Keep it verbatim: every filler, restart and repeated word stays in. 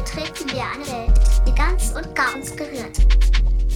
betreten wir eine Welt, die ganz und gar uns berührt.